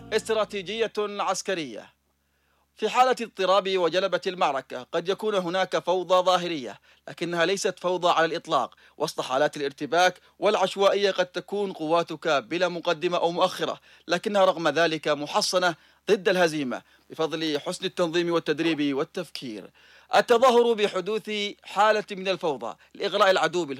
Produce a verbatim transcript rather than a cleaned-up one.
استراتيجية عسكرية. في حالة اضطراب وجلبة المعركة قد يكون هناك فوضى ظاهرية، لكنها ليست فوضى على الإطلاق. وسط حالات الارتباك والعشوائية قد تكون قواتك بلا مقدمة أو مؤخرة، لكنها رغم ذلك محصنة ضد الهزيمة بفضل حسن التنظيم والتدريب والتفكير. التظاهر بحدوث حالة من الفوضى لإغراء العدو